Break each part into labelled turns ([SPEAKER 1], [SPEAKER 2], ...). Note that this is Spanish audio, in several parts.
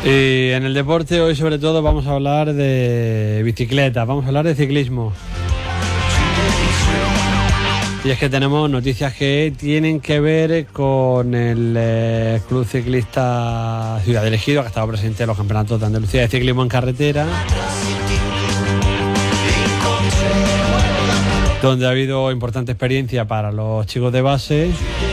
[SPEAKER 1] Y en el deporte hoy sobre todo vamos a hablar de bicicleta, vamos a hablar de ciclismo. Y es que tenemos noticias que tienen que ver con el Club Ciclista Ciudad del Ejido, que ha estado presente en los campeonatos de Andalucía de ciclismo en carretera, donde ha habido importante experiencia para los chicos de base.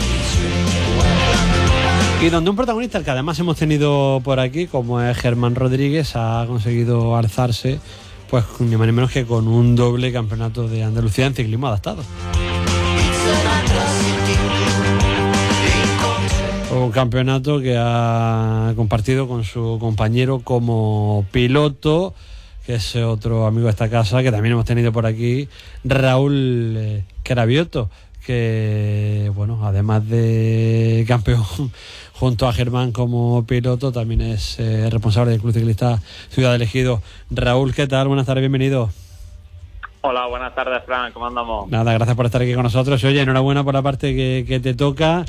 [SPEAKER 1] Y donde un protagonista, el que además hemos tenido por aquí, como es Germán Rodríguez, ha conseguido alzarse, pues ni más ni menos que con un doble campeonato de Andalucía en ciclismo adaptado. Un campeonato que ha compartido con su compañero como piloto, que es otro amigo de esta casa, que también hemos tenido por aquí, Raúl Cravioto, que, bueno, además de campeón junto a Germán como piloto, también es responsable del Club Ciclista Ciudad del Ejido. Raúl, ¿qué tal? Buenas tardes, bienvenido.
[SPEAKER 2] Hola, buenas tardes, Fran, ¿cómo andamos?
[SPEAKER 1] Nada, gracias por estar aquí con nosotros. Oye, enhorabuena por la parte que te toca.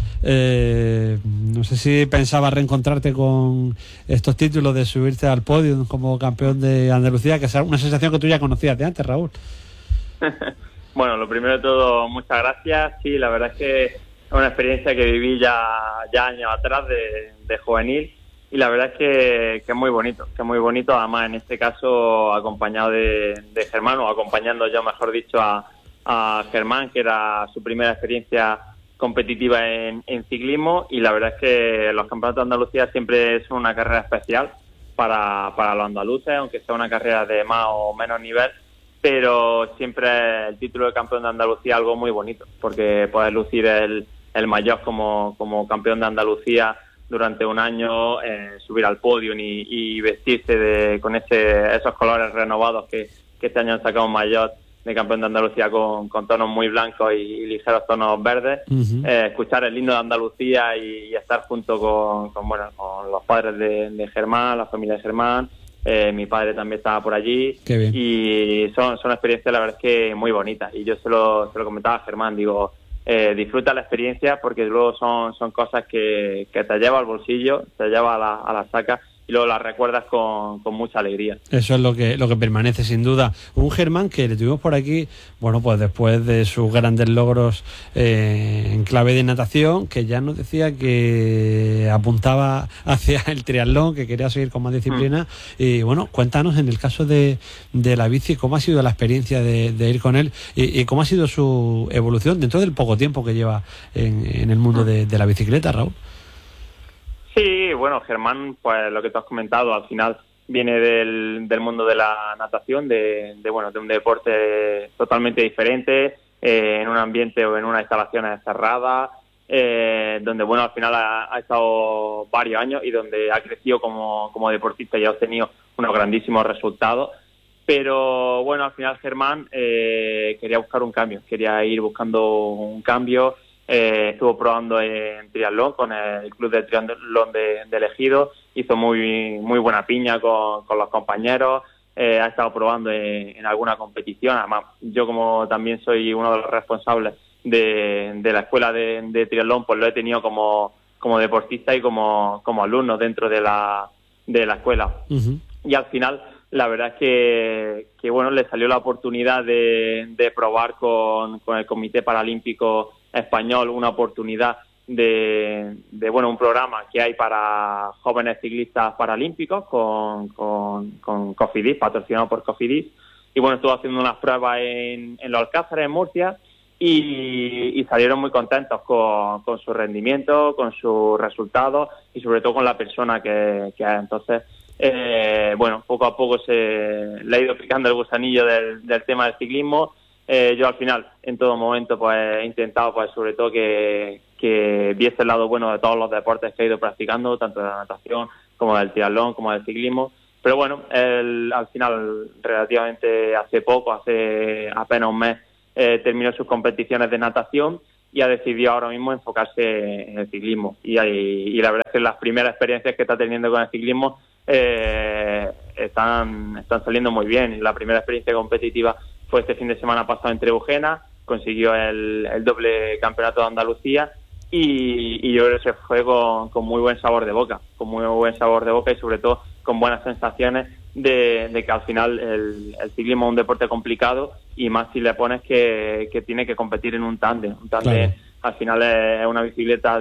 [SPEAKER 1] No sé si pensabas reencontrarte con estos títulos de subirte al podio como campeón de Andalucía, que es una sensación que tú ya conocías de antes, Raúl.
[SPEAKER 2] Bueno, lo primero de todo, muchas gracias. Sí, la verdad es que es una experiencia que viví ya años atrás de juvenil, y la verdad es que es muy bonito, además en este caso acompañado de Germán, o acompañando yo, mejor dicho, a Germán, que era su primera experiencia competitiva en ciclismo, y la verdad es que los campeonatos de Andalucía siempre son una carrera especial para los andaluces, aunque sea una carrera de más o menos nivel, pero siempre el título de campeón de Andalucía es algo muy bonito, porque puedes lucir el maillot como campeón de Andalucía durante un año, subir al podio y vestirse con esos colores renovados que este año han sacado un maillot de campeón de Andalucía con tonos muy blancos y ligeros tonos verdes. Uh-huh. Escuchar el himno de Andalucía y estar junto con los padres de Germán, la familia de Germán. Mi padre también estaba por allí.
[SPEAKER 1] Qué bien.
[SPEAKER 2] Y son experiencias, la verdad es que muy bonitas, y yo se lo comentaba a Germán, digo, disfruta la experiencia, porque luego son cosas que te lleva al bolsillo, te lleva a la saca, y luego las recuerdas con mucha alegría.
[SPEAKER 1] Eso es lo que permanece, sin duda. Un Germán que le tuvimos por aquí, bueno, pues después de sus grandes logros en clave de natación, que ya nos decía que apuntaba hacia el triatlón, que quería seguir con más disciplina. Y bueno, cuéntanos en el caso de la bici, cómo ha sido la experiencia de ir con él y cómo ha sido su evolución dentro del poco tiempo que lleva en el mundo de la bicicleta, Raúl.
[SPEAKER 2] Sí, bueno, Germán, pues lo que tú has comentado, al final viene del mundo de la natación, de un deporte totalmente diferente, en un ambiente o en unas instalaciones cerradas, donde, bueno, al final ha estado varios años y donde ha crecido como deportista y ha obtenido unos grandísimos resultados. Pero, bueno, al final Germán quería buscar un cambio, quería ir buscando un cambio. Estuvo probando en triatlón con el Club de Triatlón del Ejido, hizo muy buena piña con los compañeros, ha estado probando en alguna competición. Además, yo, como también soy uno de los responsables de la escuela de triatlón, pues lo he tenido como deportista y como alumno dentro de la escuela. Uh-huh. Y al final, la verdad es que bueno, le salió la oportunidad de probar con el Comité Paralímpico Español, una oportunidad de un programa que hay para jóvenes ciclistas paralímpicos con Cofidis, patrocinado por Cofidis. Y bueno, estuvo haciendo unas pruebas en los Alcázares, en Murcia, y salieron muy contentos con su rendimiento, con sus resultados y sobre todo con la persona que es. Entonces, poco a poco se le ha ido picando el gusanillo del tema del ciclismo. Yo al final, en todo momento, pues he intentado, pues sobre todo que viese el lado bueno de todos los deportes que he ido practicando, tanto de la natación como del triatlón, como del ciclismo. Pero bueno, él al final, relativamente hace poco, hace apenas un mes, terminó sus competiciones de natación y ha decidido ahora mismo enfocarse en el ciclismo. Y la verdad es que las primeras experiencias que está teniendo con el ciclismo están saliendo muy bien. La primera experiencia competitiva fue este fin de semana pasado en Trebujena, consiguió el doble campeonato de Andalucía y yo creo que se fue con muy buen sabor de boca, y sobre todo con buenas sensaciones de que al final el ciclismo es un deporte complicado, y más si le pones que tiene que competir en un tándem. Un tándem, claro, al final es una bicicleta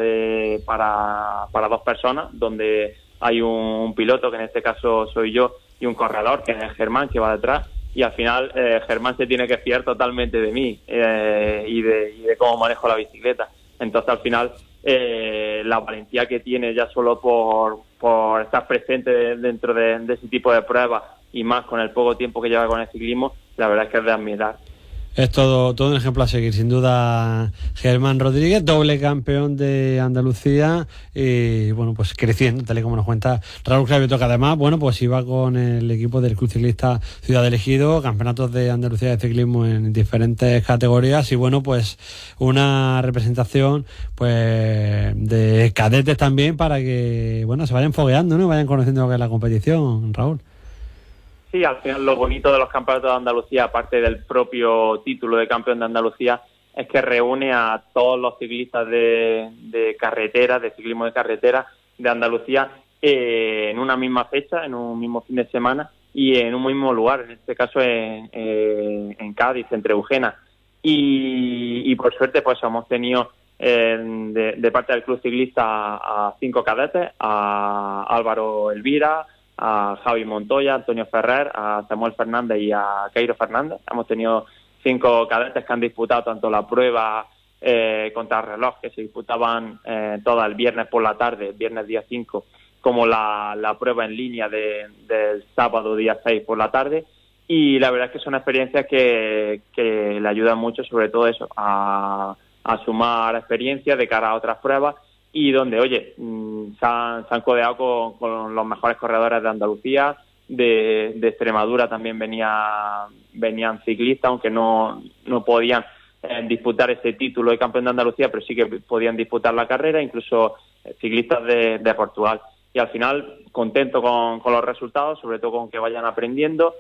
[SPEAKER 2] para dos personas, donde hay un piloto, que en este caso soy yo, y un corredor, que es Germán, que va detrás, y al final Germán se tiene que fiar totalmente de mí y de cómo manejo la bicicleta. Entonces al final la valentía que tiene ya solo por estar presente dentro de ese tipo de pruebas, y más con el poco tiempo que lleva con el ciclismo, la verdad es que es de admirar.
[SPEAKER 1] Es todo un ejemplo a seguir, sin duda. Germán Rodríguez, doble campeón de Andalucía, y bueno, pues creciendo, tal y como nos cuenta Raúl Cravioto, que además, bueno, pues iba con el equipo del Club Ciclista Ciudad del Ejido, campeonatos de Andalucía de ciclismo en diferentes categorías, y bueno, pues una representación pues de cadetes también, para que, bueno, se vayan fogueando, ¿no? Vayan conociendo lo que es la competición, Raúl.
[SPEAKER 2] Sí, al final lo bonito de los campeonatos de Andalucía, aparte del propio título de campeón de Andalucía, es que reúne a todos los ciclistas de carretera, de ciclismo de carretera de Andalucía, en una misma fecha, en un mismo fin de semana y en un mismo lugar, en este caso en Cádiz, en Trebujena. Y por suerte pues hemos tenido de parte del Club Ciclista a 5 cadetes, a Álvaro Elvira, a Javi Montoya, a Antonio Ferrer, a Samuel Fernández y a Keiro Fernández. Hemos tenido 5 cadetes que han disputado tanto la prueba contrarreloj, que se disputaban toda el viernes por la tarde, viernes día 5, como la prueba en línea del sábado día 6 por la tarde. Y la verdad es que son experiencias que le ayudan mucho, sobre todo eso, a sumar experiencia de cara a otras pruebas, y donde, oye, se han codeado con los mejores corredores de Andalucía, de Extremadura también venían ciclistas, aunque no podían disputar ese título de campeón de Andalucía, pero sí que podían disputar la carrera, incluso ciclistas de Portugal. Y al final, contento con los resultados, sobre todo con que vayan aprendiendo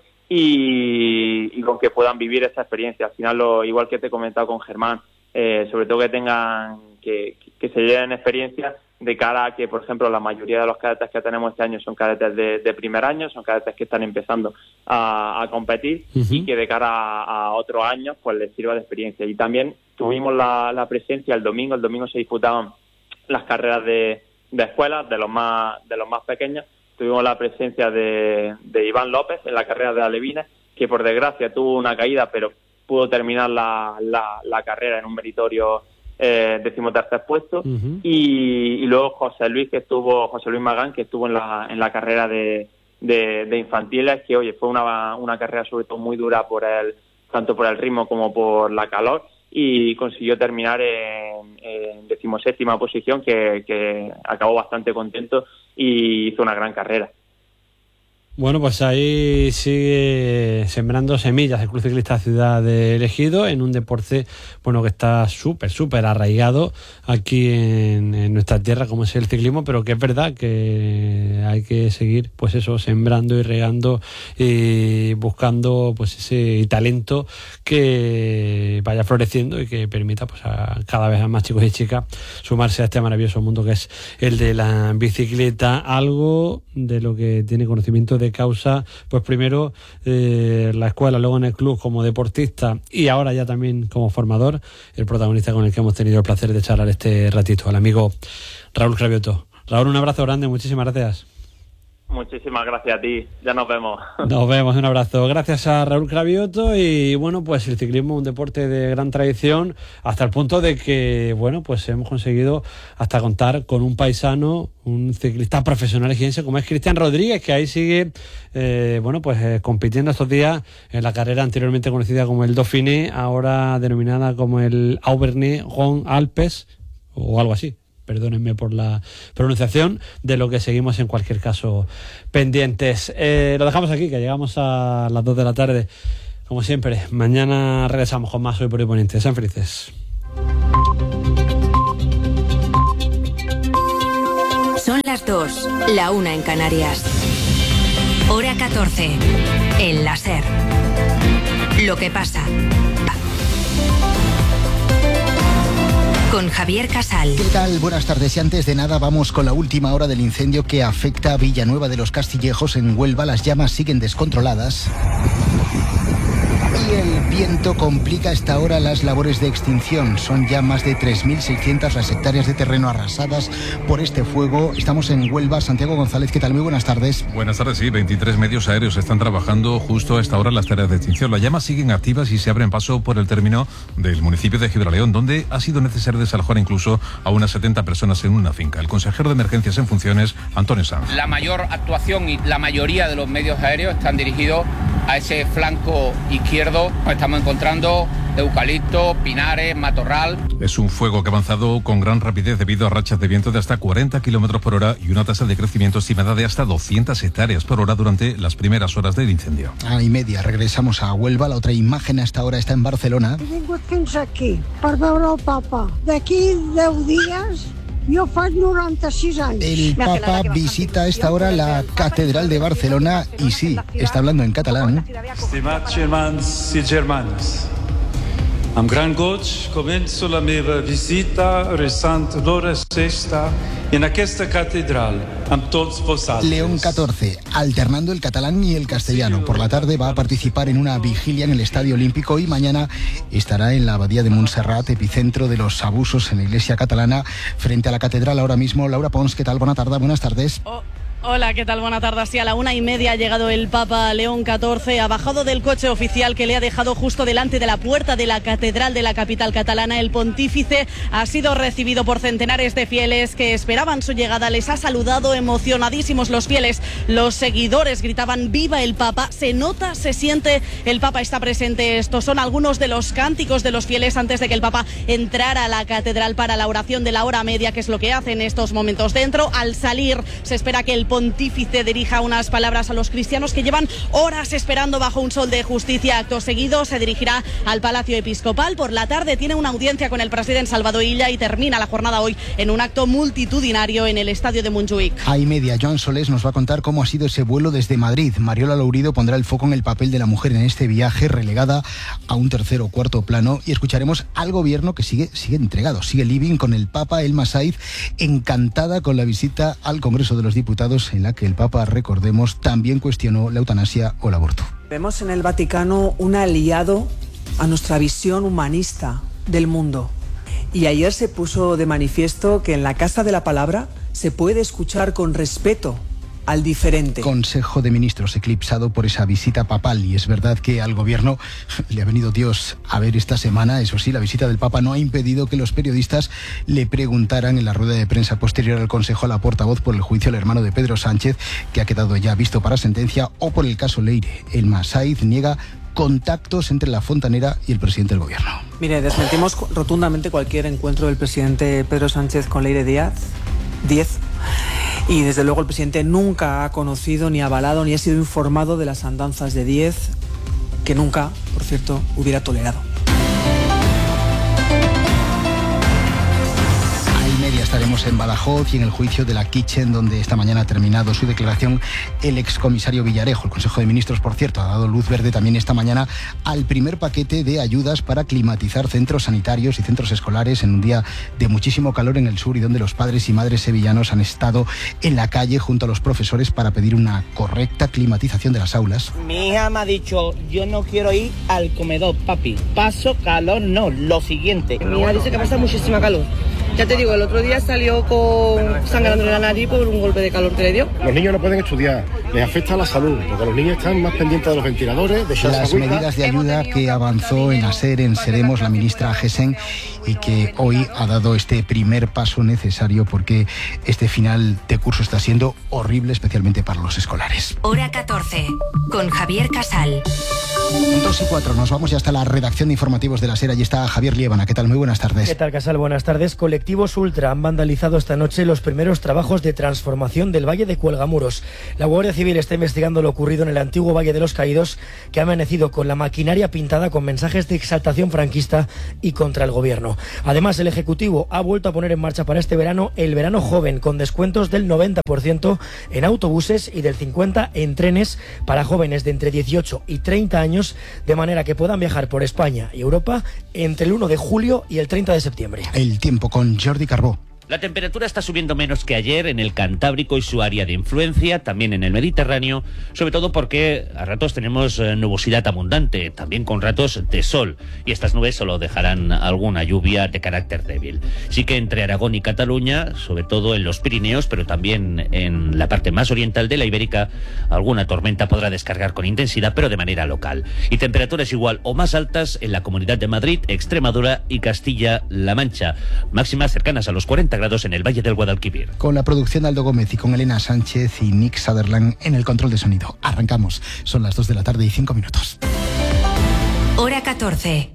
[SPEAKER 2] y con que puedan vivir esa experiencia. Al final, igual que te he comentado con Germán, sobre todo que tengan que se lleven experiencia de cara a que, por ejemplo, la mayoría de los cadetes que tenemos este año son cadetes de primer año, son cadetes que están empezando a competir, y que de cara a otros años pues les sirva de experiencia. Y también tuvimos la presencia el domingo se disputaban las carreras de escuelas de los más pequeños. Tuvimos la presencia de Iván López en la carrera de Alevines, que por desgracia tuvo una caída, pero pudo terminar la carrera en un meritorio 13º puesto, y luego José Luis Magán, que estuvo en la carrera de infantiles, que oye, fue una carrera sobre todo muy dura tanto por el ritmo como por la calor, y consiguió terminar en 17ª posición, que acabó bastante contento y hizo una gran carrera.
[SPEAKER 1] Bueno, pues ahí sigue sembrando semillas el Club Ciclista Ciudad del Ejido, en un deporte bueno que está súper arraigado aquí en nuestra tierra, como es el ciclismo, pero que es verdad que hay que seguir pues eso, sembrando y regando y buscando pues ese talento que vaya floreciendo y que permita pues a cada vez a más chicos y chicas sumarse a este maravilloso mundo que es el de la bicicleta. Algo de lo que tiene conocimiento de causa, pues primero la escuela, luego en el club como deportista y ahora ya también como formador, el protagonista con el que hemos tenido el placer de charlar este ratito, el amigo Raúl Cravioto. Raúl, un abrazo grande, muchísimas gracias.
[SPEAKER 2] Muchísimas gracias a ti, ya nos vemos.
[SPEAKER 1] Nos vemos, un abrazo. Gracias a Raúl Cravioto. Y bueno, pues el ciclismo es un deporte de gran tradición, hasta el punto de que, bueno, pues hemos conseguido hasta contar con un paisano, un ciclista profesional ejiense como es Cristian Rodríguez, que ahí sigue, bueno, pues compitiendo estos días en la carrera anteriormente conocida como el Dauphiné, ahora denominada como el Auvergne-Rhône-Alpes o algo así. Perdónenme por la pronunciación, de lo que seguimos en cualquier caso pendientes. Lo dejamos aquí, que llegamos a las 2 de la tarde. Como siempre, mañana regresamos con más Hoy por Hoy Poniente. Sean felices.
[SPEAKER 3] Son las 2, la 1 en Canarias. Hora 14, en la SER. Lo que pasa. con Javier Casal.
[SPEAKER 4] ¿Qué tal? Buenas tardes. Y antes de nada vamos con la última hora del incendio que afecta a Villanueva de los Castillejos en Huelva. Las llamas siguen descontroladas y el viento complica a esta hora las labores de extinción. Son ya más de 3.600 las hectáreas de terreno arrasadas por este fuego. Estamos en Huelva. Santiago González, ¿qué tal? Muy buenas tardes.
[SPEAKER 5] Buenas tardes, sí. 23 medios aéreos están trabajando justo a esta hora en las tareas de extinción. Las llamas siguen activas y se abren paso por el término del municipio de Gibraleón, donde ha sido necesario desalojar incluso a unas 70 personas en una finca. El consejero de emergencias en funciones, Antonio Sanz.
[SPEAKER 6] La mayor actuación y la mayoría de los medios aéreos están dirigidos a ese flanco izquierdo. Estamos encontrando eucalipto, pinares, matorral.
[SPEAKER 5] Es un fuego que ha avanzado con gran rapidez debido a rachas de viento de hasta 40 kilómetros por hora y una tasa de crecimiento estimada de hasta 200 hectáreas por hora durante las primeras horas del incendio.
[SPEAKER 4] A y media regresamos a Huelva. La otra imagen a esta hora está en Barcelona.
[SPEAKER 7] He vingut fins aquí per veure el papa. D'aquí 10 dies jo faig 96 anys.
[SPEAKER 4] El Papa visita a esta hora la Catedral de Barcelona y sí, está hablando en catalán.
[SPEAKER 8] Estimats germans i germanes, amb gran goig començo la meva visita resant l'hora sexta en aquesta catedral amb tots vosaltres.
[SPEAKER 4] León XIV, alternando el catalán y el castellano. Por la tarde va a participar en una vigilia en el Estadio Olímpico y mañana estará en la Abadía de Montserrat, epicentro de los abusos en la Iglesia catalana, frente a la catedral ahora mismo. Laura Pons, ¿qué tal? Buenas tardes.
[SPEAKER 9] Hola, ¿qué tal? Buenas tardes. Sí, a la 1:30 ha llegado el Papa León XIV, ha bajado del coche oficial que le ha dejado justo delante de la puerta de la catedral de la capital catalana. El pontífice ha sido recibido por centenares de fieles que esperaban su llegada. Les ha saludado emocionadísimos los fieles. Los seguidores gritaban ¡viva el Papa! Se nota, se siente, el Papa está presente. Estos son algunos de los cánticos de los fieles antes de que el Papa entrara a la catedral para la oración de la hora media, que es lo que hace en estos momentos. Dentro, al salir, se espera que el pontífice dirija unas palabras a los cristianos que llevan horas esperando bajo un sol de justicia. Acto seguido se dirigirá al Palacio Episcopal. Por la tarde tiene una audiencia con el presidente Salvador Illa y termina la jornada hoy en un acto multitudinario en el estadio de Montjuïc.
[SPEAKER 4] A y media, Joan Solés nos va a contar cómo ha sido ese vuelo desde Madrid. Mariola Lourido pondrá el foco en el papel de la mujer en este viaje, relegada a un tercer o cuarto plano, y escucharemos al gobierno que sigue entregado, sigue living con el Papa. Elma Saiz, encantada con la visita al Congreso de los Diputados, en la que el Papa, recordemos, también cuestionó la eutanasia o el aborto.
[SPEAKER 10] Vemos en el Vaticano un aliado a nuestra visión humanista del mundo. Y ayer se puso de manifiesto que en la Casa de la Palabra se puede escuchar con respeto al diferente.
[SPEAKER 4] Consejo de Ministros eclipsado por esa visita papal, y es verdad que al gobierno le ha venido Dios a ver esta semana. Eso sí, la visita del Papa no ha impedido que los periodistas le preguntaran en la rueda de prensa posterior al Consejo a la portavoz por el juicio al hermano de Pedro Sánchez, que ha quedado ya visto para sentencia, o por el caso Leire. Elma Saiz niega contactos entre la fontanera y el presidente del gobierno.
[SPEAKER 10] Mire, desmentimos rotundamente cualquier encuentro del presidente Pedro Sánchez con Leire Díaz. Y desde luego el presidente nunca ha conocido, ni avalado, ni ha sido informado de las andanzas de Díez, que nunca, por cierto, hubiera tolerado.
[SPEAKER 4] Estaremos en Badajoz y en el juicio de la Kitchen, donde esta mañana ha terminado su declaración el excomisario Villarejo. El Consejo de Ministros, por cierto, ha dado luz verde también esta mañana al primer paquete de ayudas para climatizar centros sanitarios y centros escolares en un día de muchísimo calor en el sur, y donde los padres y madres sevillanos han estado en la calle junto a los profesores para pedir una correcta climatización de las aulas.
[SPEAKER 11] Mi hija me ha dicho, yo no quiero ir al comedor, papi. Paso calor, no, lo siguiente.
[SPEAKER 12] Mi hija dice que pasa muchísima calor. Ya te digo, el otro día salió con sangrando en la nariz por un golpe de calor que le dio.
[SPEAKER 13] Los niños no pueden estudiar, les afecta a la salud, porque los niños están más pendientes de los ventiladores, de
[SPEAKER 4] las medidas de ayuda que avanzó en ASER, en Seremos, la ministra Gesen, y que hoy ha dado este primer paso necesario, porque este final de curso está siendo horrible, especialmente para los escolares.
[SPEAKER 3] Hora 14, con Javier Casal.
[SPEAKER 4] 2:04, nos vamos ya hasta la redacción de informativos de la SER. Allí está Javier Liébana. ¿Qué tal? Muy buenas tardes.
[SPEAKER 14] ¿Qué tal, Casal? Buenas tardes. Colectivos Ultra han vandalizado esta noche los primeros trabajos de transformación del Valle de Cuelgamuros. La Guardia Civil Civil está investigando lo ocurrido en el antiguo Valle de los Caídos, que ha amanecido con la maquinaria pintada con mensajes de exaltación franquista y contra el gobierno. Además, el Ejecutivo ha vuelto a poner en marcha para este verano el verano joven, con descuentos del 90% en autobuses y del 50% en trenes para jóvenes de entre 18 y 30 años, de manera que puedan viajar por España y Europa entre el 1 de julio y el 30 de septiembre.
[SPEAKER 4] El tiempo con Jordi Carbó.
[SPEAKER 15] La temperatura está subiendo menos que ayer en el Cantábrico y su área de influencia, también en el Mediterráneo, sobre todo porque a ratos tenemos nubosidad abundante, también con ratos de sol, y estas nubes solo dejarán alguna lluvia de carácter débil. Sí que entre Aragón y Cataluña, sobre todo en los Pirineos, pero también en la parte más oriental de la Ibérica, alguna tormenta podrá descargar con intensidad, pero de manera local. Y temperaturas igual o más altas en la Comunidad de Madrid, Extremadura y Castilla-La Mancha, máximas cercanas a los 40 grados en el Valle del Guadalquivir.
[SPEAKER 4] Con la producción de Aldo Gómez y con Elena Sánchez y Nick Sutherland en el control de sonido. Arrancamos. Son las 2 de la tarde y 5 minutos.
[SPEAKER 3] Hora 14.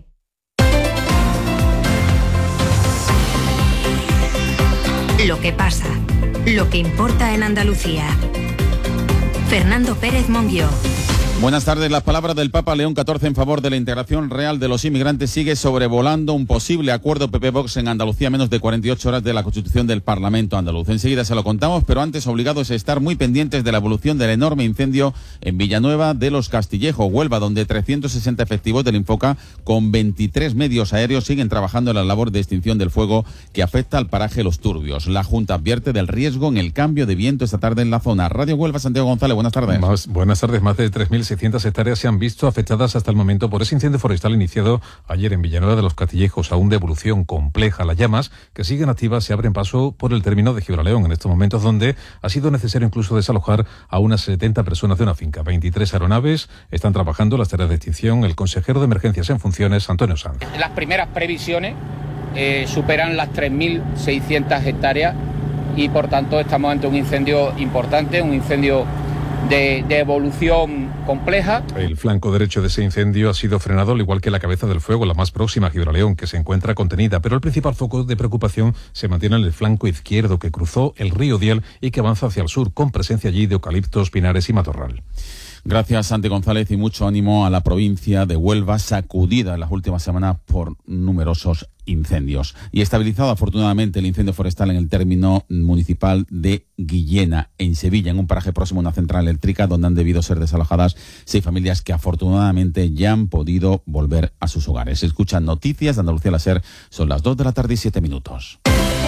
[SPEAKER 3] Lo que pasa. Lo que importa en Andalucía. Fernando Pérez Monguió.
[SPEAKER 16] Buenas tardes. Las palabras del Papa León XIV en favor de la integración real de los inmigrantes sigue sobrevolando un posible acuerdo PP-Vox en Andalucía a menos de 48 horas de la constitución del Parlamento andaluz. Enseguida se lo contamos, pero antes obligados a estar muy pendientes de la evolución del enorme incendio en Villanueva de los Castillejos, Huelva, donde 360 efectivos del Infoca con 23 medios aéreos siguen trabajando en la labor de extinción del fuego que afecta al paraje Los Turbios. La Junta advierte del riesgo en el cambio de viento esta tarde en la zona. Radio Huelva, Santiago González, buenas tardes.
[SPEAKER 5] Buenas tardes. Más de 3.600 hectáreas se han visto afectadas hasta el momento por ese incendio forestal iniciado ayer en Villanueva de los Castillejos, aún de evolución compleja. Las llamas, que siguen activas, se abren paso por el término de Gibraleón, en estos momentos donde ha sido necesario incluso desalojar a unas 70 personas de una finca. 23 aeronaves están trabajando en las tareas de extinción. El consejero de Emergencias en funciones, Antonio Sanz.
[SPEAKER 6] Las primeras previsiones superan las 3.600 hectáreas y por tanto estamos ante un incendio importante, un incendio de evolución compleja.
[SPEAKER 5] El flanco derecho de ese incendio ha sido frenado, al igual que la cabeza del fuego, la más próxima a Gibraleón, que se encuentra contenida, pero el principal foco de preocupación se mantiene en el flanco izquierdo, que cruzó el río Diel y que avanza hacia el sur, con presencia allí de eucaliptos, pinares y matorral.
[SPEAKER 16] Gracias, Santi González, y mucho ánimo a la provincia de Huelva, sacudida en las últimas semanas por numerosos incendios. Y estabilizado afortunadamente el incendio forestal en el término municipal de Guillena, en Sevilla, en un paraje próximo a una central eléctrica donde han debido ser desalojadas 6 familias que afortunadamente ya han podido volver a sus hogares. Escuchan noticias de Andalucía la SER, son las 2 de la tarde y 7 minutos.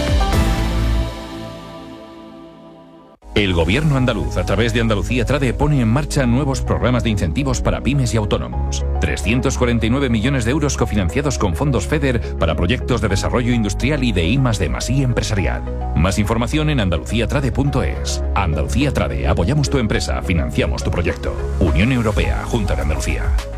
[SPEAKER 17] El Gobierno andaluz, a través de Andalucía Trade, pone en marcha nuevos programas de incentivos para pymes y autónomos. 349 millones de euros cofinanciados con fondos FEDER para proyectos de desarrollo industrial y de I+D+I empresarial. Más información en andaluciatrade.es. Andalucía Trade, apoyamos tu empresa, financiamos tu proyecto. Unión Europea, Junta de Andalucía.